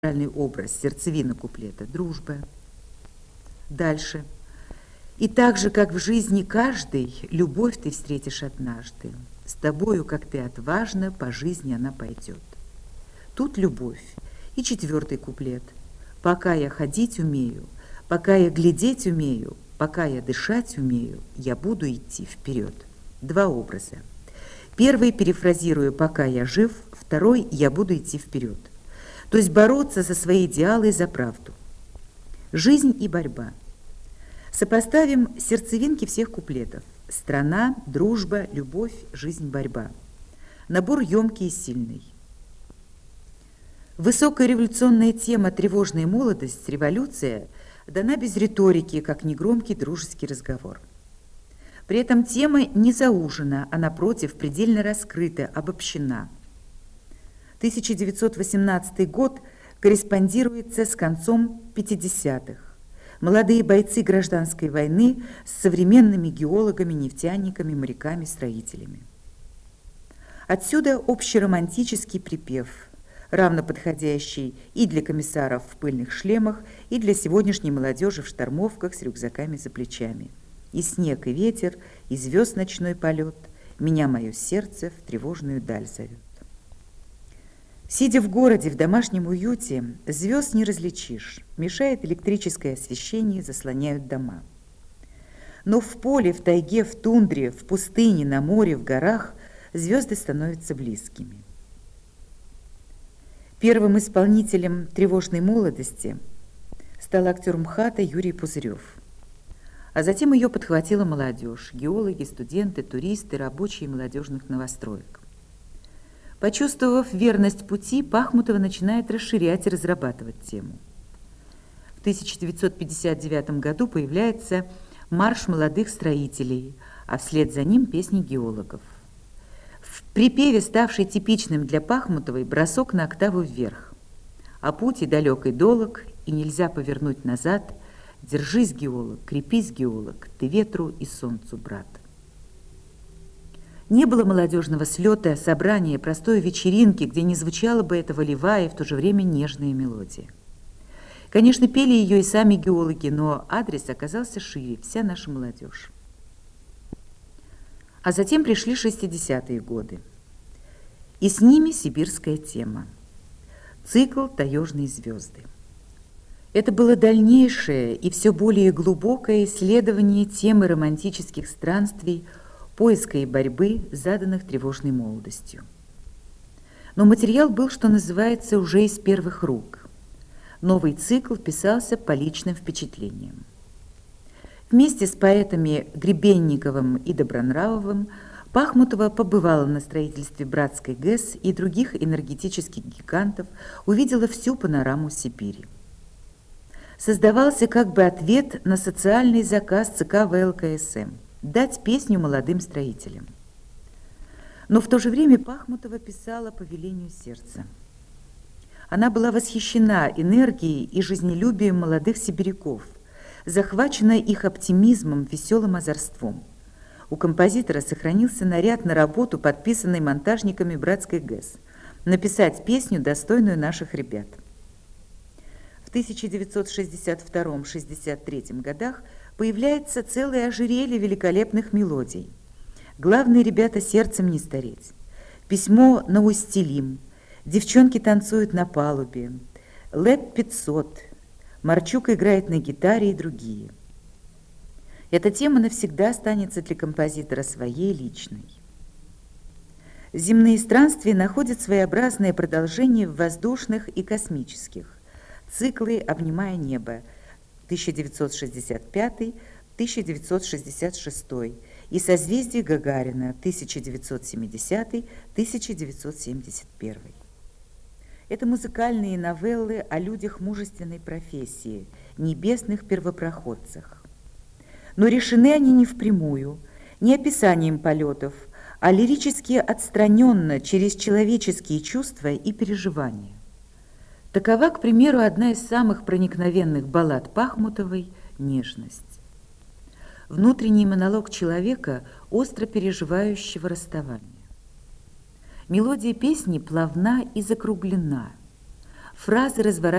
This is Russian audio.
центральный образ, сердцевина куплета, дружба. Дальше. И так же, как в жизни каждой, любовь ты встретишь однажды. С тобою, как ты отважна, по жизни она пойдет. Тут любовь. И четвертый куплет. Пока я ходить умею, пока я глядеть умею, пока я дышать умею, я буду идти вперед. Два образа. Первый перефразирую «пока я жив», второй «я буду идти вперед». То есть бороться за свои идеалы и за правду. Жизнь и борьба. Сопоставим сердцевинки всех куплетов. Страна, дружба, любовь, жизнь, борьба. Набор емкий и сильный. Высокая революционная тема «Тревожная молодость», революция дана без риторики, как негромкий дружеский разговор. При этом тема не заужена, а напротив, предельно раскрыта, обобщена. 1918 год корреспондируется с концом 50-х. Молодые бойцы гражданской войны с современными геологами, нефтяниками, моряками, строителями. Отсюда общеромантический припев, равно подходящий и для комиссаров в пыльных шлемах, и для сегодняшней молодежи в штормовках с рюкзаками за плечами. И снег, и ветер, и звезд ночной полет, меня мое сердце в тревожную даль зовет. Сидя в городе, в домашнем уюте, звезд не различишь, мешает электрическое освещение, заслоняют дома. Но в поле, в тайге, в тундре, в пустыне, на море, в горах звезды становятся близкими. Первым исполнителем «Тревожной молодости» стал актер МХАТа Юрий Пузырев. А затем ее подхватила молодежь, геологи, студенты, туристы, рабочие молодежных новостроек. Почувствовав верность пути, Пахмутова начинает расширять и разрабатывать тему. В 1959 году появляется «Марш молодых строителей», а вслед за ним песни геологов. В припеве, ставший типичным для Пахмутовой, бросок на октаву вверх. «А путь и далек и долог, и нельзя повернуть назад. Держись, геолог, крепись, геолог, ты ветру и солнцу, брат». Не было молодежного слета, собрания, простой вечеринки, где не звучала бы эта волевая и в то же время нежная мелодия. Конечно, пели ее и сами геологи, но адрес оказался шире, вся наша молодежь. А затем пришли 60-е годы. И с ними сибирская тема. Цикл «Таежные звезды». Это было дальнейшее и все более глубокое исследование темы романтических странствий, поиска и борьбы, заданных тревожной молодостью. Но материал был, что называется, уже из первых рук. Новый цикл писался по личным впечатлениям. Вместе с поэтами Гребенниковым и Добронравовым Пахмутова побывала на строительстве Братской ГЭС и других энергетических гигантов, увидела всю панораму Сибири. Создавался как бы ответ на социальный заказ ЦК ВЛКСМ – дать песню молодым строителям. Но в то же время Пахмутова писала по велению сердца. Она была восхищена энергией и жизнелюбием молодых сибиряков, захвачена их оптимизмом, веселым озорством. У композитора сохранился наряд на работу, подписанный монтажниками Братской ГЭС – написать песню, достойную наших ребят. В 1962-63 годах появляется целое ожерелье великолепных мелодий. Главные ребята сердцем не стареть. Письмо на Устилим, девчонки танцуют на палубе, ЛЭП-500, Марчук играет на гитаре и другие. Эта тема навсегда останется для композитора своей личной. Земные странствия находят своеобразное продолжение в воздушных и космических. Циклы «Обнимая небо» 1965-1966 и «Созвездие Гагарина» 1970-1971. Это музыкальные новеллы о людях мужественной профессии, небесных первопроходцах. Но решены они не впрямую, не описанием полетов, а лирически отстраненно через человеческие чувства и переживания. Такова, к примеру, одна из самых проникновенных баллад Пахмутовой «Нежность». Внутренний монолог человека, остро переживающего расставание. Мелодия песни плавна и закруглена. Фразы разворачиваются